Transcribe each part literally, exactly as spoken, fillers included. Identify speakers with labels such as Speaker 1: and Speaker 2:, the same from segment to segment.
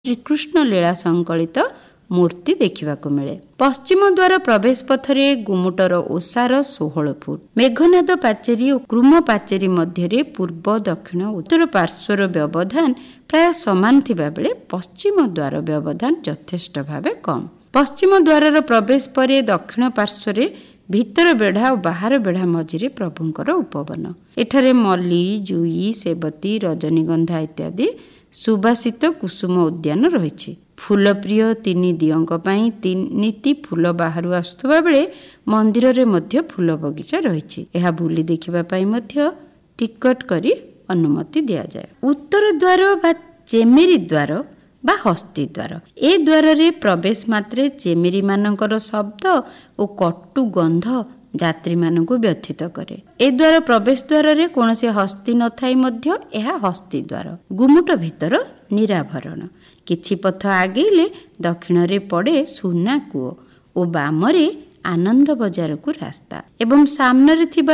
Speaker 1: ଶ୍ରୀକୃଷ୍ଣ ଲୀଳା ସଂକଳିତ ମୂର୍ତ୍ତି ଦେଖିବାକୁ ମିଳେ। ପଶ୍ଚିମ ଦ୍ୱାର ପ୍ରବେଶ ପଥରେ ଗୁମୁଟର ଓସାର ଷୋହଳ ଫୁଟ। ମେଘନାଦ ପାଚେରୀ ଓ କୃମ ପାଚେରୀ ମଧ୍ୟରେ ପୂର୍ବ ଦକ୍ଷିଣ ଉତ୍ତର ପାର୍ଶ୍ୱର ବ୍ୟବଧାନ ପ୍ରାୟ ସମାନ ଥିବା ବେଳେ ପଶ୍ଚିମ ଦ୍ୱାର ବ୍ୟବଧାନ ଯଥେଷ୍ଟ ଭାବେ କମ୍। ପଶ୍ଚିମ ଦ୍ୱାରର ପ୍ରବେଶ ପରେ ଦକ୍ଷିଣ ପାର୍ଶ୍ୱରେ ଭିତର ବେଢ଼ା ଓ ବାହାର ବେଢ଼ା ମଝିରେ ପ୍ରଭୁଙ୍କର ଉପବନ। ଏଠାରେ ମଲ୍ଲି, ଜୁଇ, ସେବତୀ, ରଜନୀଗନ୍ଧା ଇତ୍ୟାଦି ସୁବାସିତ କୁସୁମ ଉଦ୍ୟାନ ରହିଛି। ଫୁଲପ୍ରିୟ ତିନି ଦିଅଙ୍କ ପାଇଁ ତିନିଟି ଫୁଲ ବାହାରୁ ଆସୁଥିବା ବେଳେ ମନ୍ଦିରରେ ମଧ୍ୟ ଫୁଲ ବଗିଚା ରହିଛି। ଏହା ବୁଲି ଦେଖିବା ପାଇଁ ମଧ୍ୟ ଟିକଟ କରି ଅନୁମତି ଦିଆଯାଏ। ଉତ୍ତର ଦ୍ୱାର ବା ଚେମେରି ଦ୍ୱାର ବା ହସ୍ତି ଦ୍ୱାର। ଏ ଦ୍ୱାରରେ ପ୍ରବେଶ ମାତ୍ରେ ଚେମେରି ମାନଙ୍କର ଶବ୍ଦ ଓ କଟୁ ଗନ୍ଧ ଯାତ୍ରୀମାନଙ୍କୁ ବ୍ୟଥିତ କରେ। ଏ ଦ୍ୱାର ପ୍ରବେଶ ଦ୍ୱାରରେ କୌଣସି ହସ୍ତି ନଥାଇ ମଧ୍ୟ ଏହା ହସ୍ତି ଦ୍ୱାର। ଗୁମୁଟ ଭିତର ନିରାଭରଣ। କିଛି ପଥ ଆଗେଇଲେ ଦକ୍ଷିଣରେ ପଡ଼େ ସୁନା କୂଅ ଓ ବାମରେ ଆନନ୍ଦ ବଜାରକୁ ରାସ୍ତା ଏବଂ ସାମ୍ନାରେ ଥିବା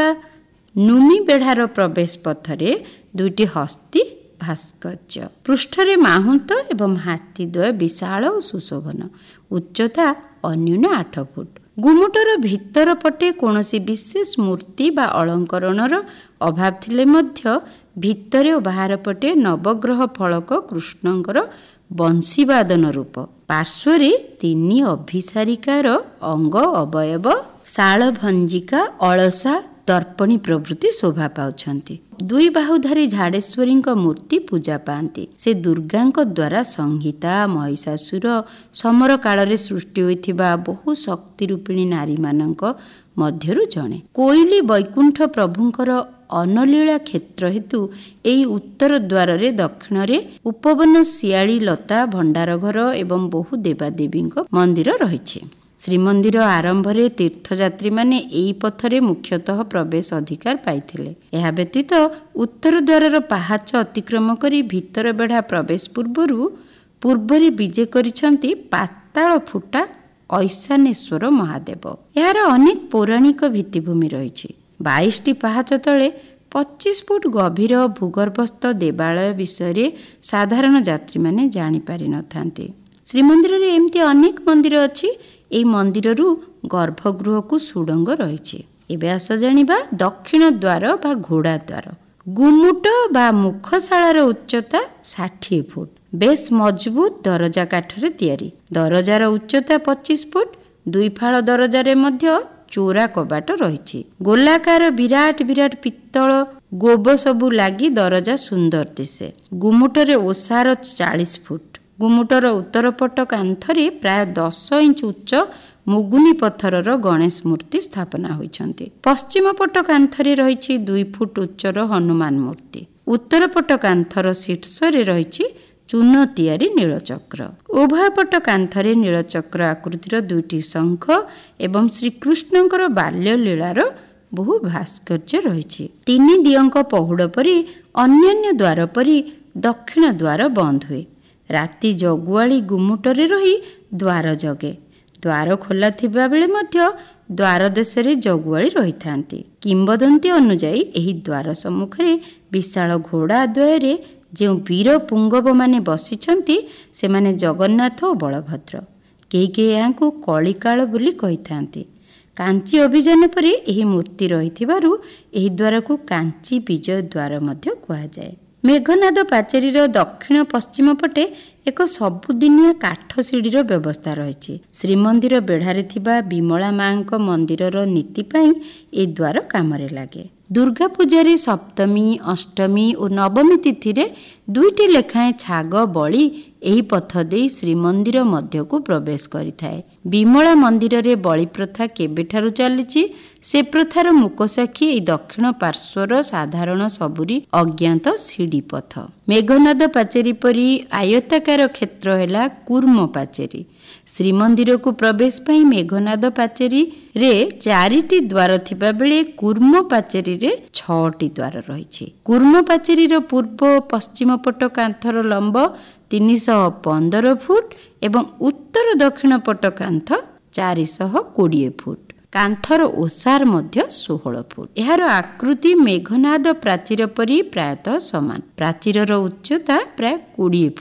Speaker 1: ନୁମି ବେଢ଼ାର ପ୍ରବେଶ ପଥରେ ଦୁଇଟି ହସ୍ତି ଭାସ୍କର୍ଯ୍ୟ। ପୃଷ୍ଠରେ ମାହୁନ୍ତ ଏବଂ ହାତୀ ଦ୍ୱୟ ବିଶାଳ ଓ ସୁଶୋଭନ। ଉଚ୍ଚତା ଅନ୍ୟୁନ ଆଠ ଫୁଟ। ଗୁମୁଟର ଭିତର ପଟେ କୌଣସି ବିଶେଷ ମୂର୍ତ୍ତି ବା ଅଳଙ୍କରଣର ଅଭାବ ଥିଲେ ମଧ୍ୟ ଭିତରେ ଓ ବାହାର ପଟେ ନବଗ୍ରହ ଫଳକ କୃଷ୍ଣଙ୍କର ବଂଶୀବାଦନ ରୂପ। ପାର୍ଶ୍ୱରେ ତିନି ଅଭିସାରିକାର ଅଙ୍ଗ ଅବୟବ ଶାଳଭଞ୍ଜିକା, ଅଳସା, ଦର୍ପଣୀ ପ୍ରଭୃତି ଶୋଭା ପାଉଛନ୍ତି। ଦୁଇ ବାହୁଧାରୀ ଝାଡ଼େଶ୍ୱରୀଙ୍କ ମୂର୍ତ୍ତି ପୂଜା ପାଆନ୍ତି। ସେ ଦୁର୍ଗାଙ୍କ ଦ୍ୱାରା ସଂହିତା, ମହିଷାସୁର ସମର କାଳରେ ସୃଷ୍ଟି ହୋଇଥିବା ବହୁ ଶକ୍ତି ରୂପିଣୀ ନାରୀମାନଙ୍କ ମଧ୍ୟରୁ ଜଣେ। କୋଇଲି ବୈକୁଣ୍ଠ ପ୍ରଭୁଙ୍କର ଅନଲୀଳା କ୍ଷେତ୍ର ହେତୁ ଏହି ଉତ୍ତର ଦ୍ୱାରରେ ଦକ୍ଷିଣରେ ଉପବନ, ଶିଆଳି ଲତା, ଭଣ୍ଡାର ଘର ଏବଂ ବହୁ ଦେବାଦେବୀଙ୍କ ମନ୍ଦିର ରହିଛି। ଶ୍ରୀମନ୍ଦିର ଆରମ୍ଭରେ ତୀର୍ଥଯାତ୍ରୀମାନେ ଏହି ପଥରେ ମୁଖ୍ୟତଃ ପ୍ରବେଶ ଅଧିକାର ପାଇଥିଲେ। ଏହା ବ୍ୟତୀତ ଉତ୍ତର ଦ୍ୱାରର ପାହାଚ ଅତିକ୍ରମ କରି ଭିତର ବେଢ଼ା ପ୍ରବେଶ ପୂର୍ବରୁ ପୂର୍ବରେ ବିଜେ କରିଛନ୍ତି ପାତାଳ ଫୁଟା ଐଶାନେଶ୍ୱର ମହାଦେବ। ଏହାର ଅନେକ ପୌରାଣିକ ଭିତ୍ତିଭୂମି ରହିଛି। ବାଇଶଟି ପାହାଚ ତଳେ ପଚିଶ ଫୁଟ ଗଭୀର ଭୂଗର୍ଭସ୍ଥ ଦେବାଳୟ ବିଷୟରେ ସାଧାରଣ ଯାତ୍ରୀମାନେ ଜାଣିପାରିନଥାନ୍ତି। ଶ୍ରୀମନ୍ଦିରରେ ଏମିତି ଅନେକ ମନ୍ଦିର ଅଛି। ଏହି ମନ୍ଦିରରୁ ଗର୍ଭଗୃହକୁ ସୁଡ଼ଙ୍ଗ ରହିଛି। ଏବେ ଆସ ଜାଣିବା ଦକ୍ଷିଣ ଦ୍ୱାର ବା ଘୋଡ଼ା ଦ୍ୱାର। ଗୁମୁଟ ବା ମୁଖଶାଳାର ଉଚ୍ଚତା ଷାଠିଏ ଫୁଟ। ବେଶ ମଜବୁତ ଦରଜା କାଠରେ ତିଆରି। ଦରଜାର ଉଚ୍ଚତା ପଚିଶ ଫୁଟ। ଦୁଇ ଫାଳ ଦରଜାରେ ମଧ୍ୟ ଚୋରା କବାଟ ରହିଛି। ଗୋଲାକାର ବିରାଟ ବିରାଟ ପିତ୍ତଳ ଗୋବ ସବୁ ଲାଗି ଦରଜା ସୁନ୍ଦର ଦିଶେ। ଗୁମୁଟରେ ଓସାର ଚାଳିଶ ଫୁଟ। ଗୁମୁଟର ଉତ୍ତର ପଟ କାନ୍ଥରେ ପ୍ରାୟ ଦଶ ଇଞ୍ଚ ଉଚ୍ଚ ମୁଗୁନି ପଥରର ଗଣେଶ ମୂର୍ତ୍ତି ସ୍ଥାପନା ହୋଇଛନ୍ତି। ପଶ୍ଚିମ ପଟ କାନ୍ଥରେ ରହିଛି ଦୁଇ ଫୁଟ ଉଚ୍ଚର ହନୁମାନ ମୂର୍ତ୍ତି। ଉତ୍ତର ପଟ କାନ୍ଥର ଶୀର୍ଷରେ ରହିଛି ଚୂନ ତିଆରି ନୀଳଚକ୍ର। ଉଭୟ ପଟ କାନ୍ଥରେ ନୀଳଚକ୍ର ଆକୃତିର ଦୁଇଟି ଶଙ୍ଖ ଏବଂ ଶ୍ରୀକୃଷ୍ଣଙ୍କର ବାଲ୍ୟ ଲୀଳାର ବହୁ ଭାସ୍କର୍ଯ୍ୟ ରହିଛି। ତିନି ଦିଅଙ୍କ ପହୁଡ଼ ପରି ଅନ୍ୟାନ୍ୟ ଦ୍ୱାର ପରି ଦକ୍ଷିଣ ଦ୍ୱାର ବନ୍ଦ ହୁଏ। ରାତି ଜଗୁଆଳି ଗୁମୁଟରେ ରହି ଦ୍ୱାର ଜଗେ। ଦ୍ୱାର ଖୋଲା ଥିବା ବେଳେ ମଧ୍ୟ ଦ୍ୱାର ଦେଶରେ ଜଗୁଆଳି ରହିଥାନ୍ତି। କିମ୍ବଦନ୍ତୀ ଅନୁଯାୟୀ ଏହି ଦ୍ୱାର ସମ୍ମୁଖରେ ବିଶାଳ ଘୋଡ଼ା ଦ୍ୱୟରେ ଯେଉଁ ବୀର ପୁଙ୍ଗବମାନେ ବସିଛନ୍ତି ସେମାନେ ଜଗନ୍ନାଥ ଓ ବଳଭଦ୍ର। କେହି କେହି ଏହାଙ୍କୁ କଳିକାଳ ବୋଲି କହିଥାନ୍ତି। କାଞ୍ଚି ଅଭିଯାନ ପରେ ଏହି ମୂର୍ତ୍ତି ରହିଥିବାରୁ ଏହି ଦ୍ୱାରକୁ କାଞ୍ଚି ବିଜୟ ଦ୍ୱାର ମଧ୍ୟ କୁହାଯାଏ। ମେଘନାଦ ପାଚେରୀର ଦକ୍ଷିଣ ପଶ୍ଚିମ ପଟେ ଏକ ସବୁଦିନିଆ କାଠ ସିଡ଼ିର ବ୍ୟବସ୍ଥା ରହିଛି। ଶ୍ରୀମନ୍ଦିର ବେଢ଼ାରେ ଥିବା ବିମଳା ମାଙ୍କ ମନ୍ଦିରର ନୀତି ପାଇଁ ଏ ଦ୍ୱାର କାମରେ ଲାଗେ। ଦୁର୍ଗା ପୂଜାରେ ସପ୍ତମୀ, ଅଷ୍ଟମୀ ଓ ନବମୀ ତିଥିରେ ଦୁଇଟି ଲେଖାଏଁ ଛାଗ ବଳି ଏହି ପଥ ଦେଇ ଶ୍ରୀମନ୍ଦିର ମଧ୍ୟକୁ ପ୍ରବେଶ କରିଥାଏ। ବିମଳା ମନ୍ଦିରରେ ବଳି ପ୍ରଥା କେବେଠାରୁ ଚାଲିଛି ସେ ପ୍ରଥାର ମୁକସାକ୍ଷୀ ଏହି ଦକ୍ଷିଣ ପାର୍ଶ୍ୱର ସାଧାରଣ ସବୁରି ଅଜ୍ଞାତ ସିଡ଼ି ପଥ। ମେଘନାଦ ପାଚେରୀ ପରି ଆୟତାକାର କ୍ଷେତ୍ର ହେଲା କୁର୍ମ ପାଚେରୀ। ଶ୍ରୀମନ୍ଦିରକୁ ପ୍ରବେଶ ପାଇଁ ମେଘନାଦ ପାଚେରୀରେ ଚାରିଟି ଦ୍ୱାର ଥିବା ବେଳେ କୁର୍ମ ପାଚେରୀରେ ଛଅଟି ଦ୍ୱାର ରହିଛି। କୁର୍ମ ପାଚେରୀର ପୂର୍ବ ଓ ପଶ୍ଚିମ ପଟ କାନ୍ଥର ଲମ୍ବ ତିନିଶହ ପନ୍ଦର ଫୁଟ ଏବଂ ଉତ୍ତର ଦକ୍ଷିଣ ପଟ କାନ୍ଥ ଚାରିଶହ କୋଡ଼ିଏ ଫୁଟ। କାନ୍ଥର ଓସାର ମଧ୍ୟ ଷୋହଳ ଫୁଟ। ଏହାର ଆକୃତି ମେଘନାଦ ପ୍ରାଚୀର ପରି ପ୍ରାୟତଃ ସମାନ। ପ୍ରାଚୀରର ଉଚ୍ଚତା ପ୍ରାୟ କୋଡ଼ିଏ ଫୁଟ।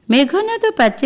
Speaker 1: ମେଘନାଦ ପାଚେରୀ